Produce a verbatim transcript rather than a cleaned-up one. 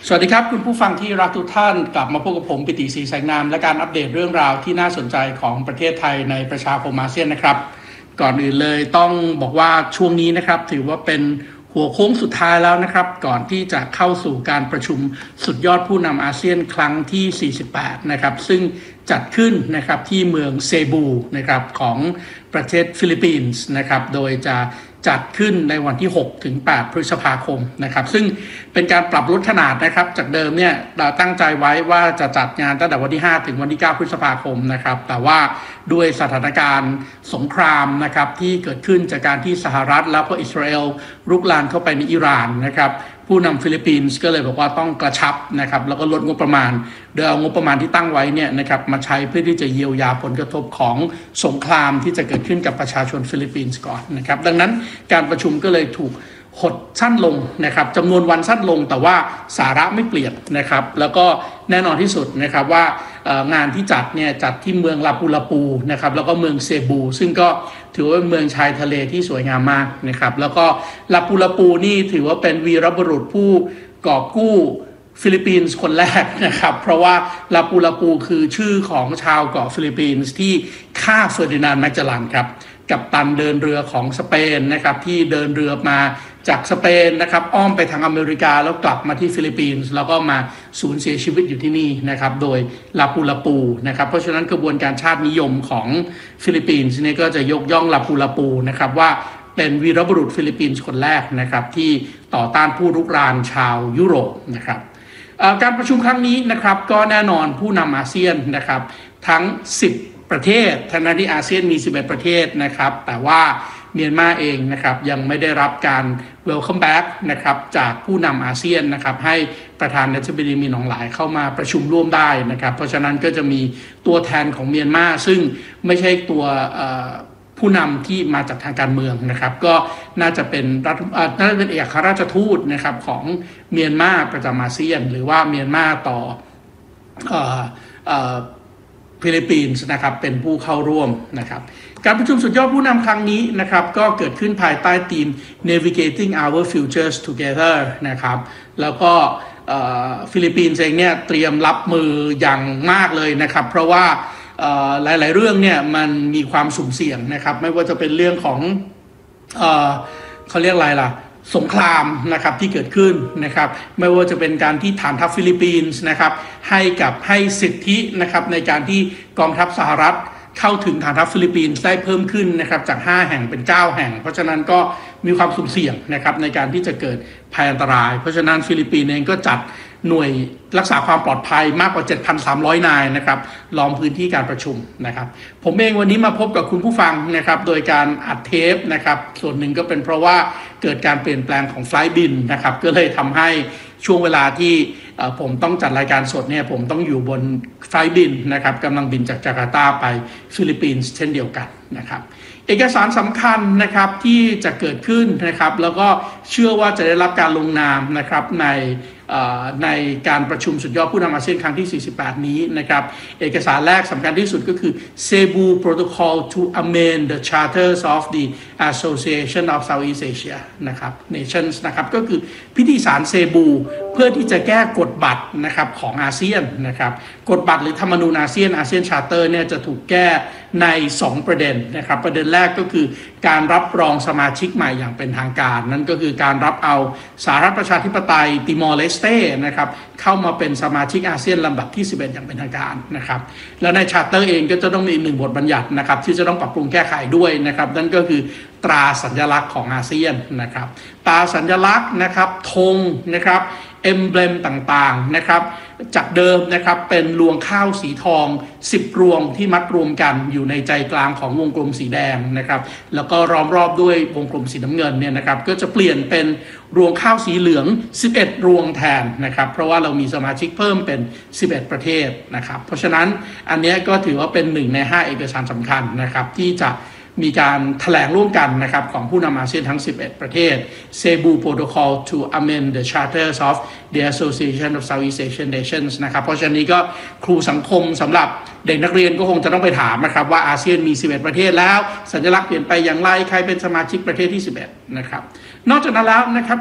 สวัสดีครับคุณผู้ฟังที่รักทุกท่านกลับมาพบกับผมปิติศรีแสงนามและการอัปเดตเรื่องราวที่น่าสนใจของประเทศไทยในประชาคมอาเซียนนะครับก่อนอื่นเลยต้องบอกว่าช่วงนี้นะครับถือว่าเป็นหัวโค้งสุดท้ายแล้วนะครับก่อนที่จะเข้าสู่การประชุมสุดยอดผู้นำอาเซียนครั้งที่สี่สิบแปดนะครับซึ่งจัดขึ้นนะครับที่เมืองเซบูนะครับของประเทศฟิลิปปินส์นะครับโดยจะจัดขึ้นในวันที่หกถึงแปดพฤษภาคมนะครับซึ่งเป็นการปรับลดขนาดนะครับจากเดิมเนี่ยเราตั้งใจไว้ว่าจะจัดงานตั้งแต่วันที่ห้าถึงวันที่เก้าพฤษภาคมนะครับแต่ว่าด้วยสถานการณ์สงครามนะครับที่เกิดขึ้นจากการที่สหรัฐแล้วก็อิสราเอลรุกรานเข้าไปในอิหร่านนะครับผู้นำฟิลิปปินส์ก็เลยบอกว่าต้องกระชับนะครับแล้วก็ลดงบประมาณโดยเอางบประมาณที่ตั้งไว้เนี่ยนะครับมาใช้เพื่อที่จะเยียวยาผลกระทบของสงครามที่จะเกิดขึ้นกับประชาชนฟิลิปปินส์ก่อนนะครับดังนั้นการประชุมก็เลยถูกหดสั้นลงนะครับจำนวนวันสั้นลงแต่ว่าสาระไม่เปลี่ยนนะครับแล้วก็แน่นอนที่สุดนะครับว่างานที่จัดเนี่ยจัดที่เมืองลาปูลาปูนะครับแล้วก็เมืองเซบูซึ่งก็ถือว่าเป็นเมืองชายทะเลที่สวยงามมากนะครับแล้วก็ลาปูลาปูนี่ถือว่าเป็นวีรบุรุษผู้กอบกู้ฟิลิปปินส์คนแรกนะครับเพราะว่าลาปูลาปูคือชื่อของชาวเกาะฟิลิปปินส์ที่ฆ่าเฟอร์ดินานด์แมกเจลันครับกัปตันเดินเรือของสเปนนะครับที่เดินเรือมาจากสเปนนะครับอ้อมไปทางอเมริกาแล้วกลับมาที่ฟิลิปปินส์แล้วก็มาสูญเสียชีวิตอยู่ที่นี่นะครับโดยลาปูลาปูนะครับเพราะฉะนั้นกระบวนการชาตินิยมของฟิลิปปินส์เนี่ยก็จะยกย่องลาปูลาปูนะครับว่าเป็นวีรบุรุษฟิลิปปินส์คนแรกนะครับที่ต่อต้านผู้รุกรานชาวยุโรปนะครับการประชุมครั้งนี้นะครับก็แน่นอนผู้นำอาเซียนนะครับทั้งสิบประเทศทั้งนั้นที่อาเซียนมีสิบเอ็ดประเทศนะครับแต่ว่าเมียนมาเองนะครับยังไม่ได้รับการ welcome back นะครับจากผู้นำอาเซียนนะครับให้ประธานาธิบดีมินอองหลายเข้ามาประชุมร่วมได้นะครับเพราะฉะนั้นก็จะมีตัวแทนของเมียนมาซึ่งไม่ใช่ตัวผู้นำที่มาจากทางการเมืองนะครับก็น่าจะเป็นรัฐน่าจะเป็นเอกอัครราชทูตนะครับของเมียนมาประจำอาเซียนหรือว่าเมียนมาต่อเอ่อเอ่อฟิลิปปินส์นะครับเป็นผู้เข้าร่วมนะครับการประชุมสุดยอดผู้นำครั้งนี้นะครับก็เกิดขึ้นภายใต้ธีม Navigating Our Futures Together นะครับแล้วก็ฟิลิปปินส์เองเนี่ยเตรียมรับมืออย่างมากเลยนะครับเพราะว่าหลายๆเรื่องเนี่ยมันมีความสุ่มเสี่ยงนะครับไม่ว่าจะเป็นเรื่องของเอ่อเขาเรียกอะไรล่ะสงครามนะครับที่เกิดขึ้นนะครับไม่ว่าจะเป็นการที่ฐานทัพฟิลิปปินส์นะครับให้กับให้สิทธินะครับในการที่กองทัพสหรัฐเข้าถึงฐานทัพฟิลิปปินส์ได้เพิ่มขึ้นนะครับจากห้าแห่งเป็นเก้าแห่งเพราะฉะนั้นก็มีความสุ่มเสี่ยงนะครับในการที่จะเกิดภัยอันตรายเพราะฉะนั้นฟิลิปปินส์เองก็จัดหน่วยรักษาความปลอดภัยมากกว่า เจ็ดพันสามร้อย นายนะครับล้อมพื้นที่การประชุมนะครับผมเองวันนี้มาพบกับคุณผู้ฟังนะครับโดยการอัดเทปนะครับส่วนหนึ่งก็เป็นเพราะว่าเกิดการเปลี่ยนแปลงของไฟล์บินนะครับก็เลยทำให้ช่วงเวลาที่ผมต้องจัดรายการสดเนี่ยผมต้องอยู่บนไฟล์บินนะครับกำลังบินจากจาการ์ตาไปฟิลิปปินส์เช่นเดียวกันนะครับเอกสารสำคัญนะครับที่จะเกิดขึ้นนะครับแล้วก็เชื่อว่าจะได้รับการลงนามนะครับในในการประชุมสุดยอดผู้นำอาเซียนครั้งที่สี่สิบแปดนี้นะครับเอกสารแรกสำคัญที่สุดก็คือ Cebu Protocol to amend the charters of the Association of Southeast Asia นะครับ Nations นะครับก็คือพิธีสารเซบูเพื่อที่จะแก้กฎบัตรนะครับของอาเซียนนะครับกฎบัตรหรือธรรมนูญอาเซียนอาเซียนชาร์เตอร์เนี่ยจะถูกแก้ในสองประเด็นนะครับประเด็นแรกก็คือการรับรองสมาชิกใหม่อย่างเป็นทางการนั่นก็คือการรับเอาสหรัฐประชาธิปไตยติมอร์เลสเต้นะครับเข้ามาเป็นสมาชิกอาเซียนลำดับที่สิบเอ็ดอย่างเป็นทางการนะครับแล้วในชาร์เตอร์เองก็จะต้องมีหนึ่งบทบัญญัตินะครับที่จะต้องปรับปรุงแก้ไขด้วยนะครับนั่นก็คือตราสัญลักษณ์ของอาเซียนนะครับตราสัญลักษณ์นะครับธงนะครับเอมเบลมต่างๆนะครับจากเดิมนะครับเป็นรวงข้าวสีทองสิบรวงที่มัดรวมกันอยู่ในใจกลางของวงกลมสีแดงนะครับแล้วก็ล้อมรอบด้วยวงกลมสีน้ำเงินเนี่ยนะครับก็จะเปลี่ยนเป็นรวงข้าวสีเหลืองสิบเอ็ดรวงแทนนะครับเพราะว่าเรามีสมาชิกเพิ่มเป็นสิบเอ็ดประเทศนะครับเพราะฉะนั้นอันนี้ก็ถือว่าเป็นหนึ่งในห้าเอกสารสำคัญนะครับที่จะมีการแถลงร่วมกันนะครับของผู้นำอาเซียนทั้งสิบเอ็ดประเทศ Cebu Protocol to amend the charters of the Association of Southeast Asian Nations นะครับเพราะฉะนั้นก็ครูสังคมสำหรับเด็กนักเรียนก็คงจะต้องไปถามนะครับว่าอาเซียนมีสิบเอ็ดประเทศแล้วสัญลักษณ์เปลี่ยนไปอย่างไรใครเป็นสมาชิกประเทศที่สิบเอ็ดนะครับนอกจากนั้นแล้วนะครับ